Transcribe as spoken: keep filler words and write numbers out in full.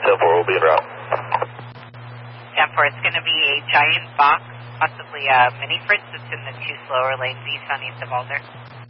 ten four will be en route. ten four, it's going to be a giant box, possibly a mini Fritz that's in the two slower lanes east on east of Alder.